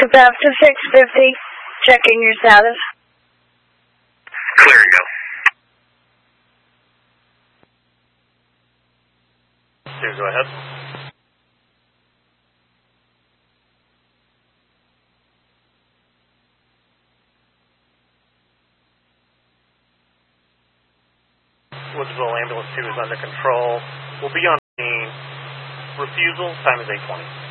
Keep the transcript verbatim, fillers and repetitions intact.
path to six fifty. Checking your status. Clear to go. Two, go ahead. Woodsville Ambulance two is under control. We'll be on scene. Refusal, time is eight twenty.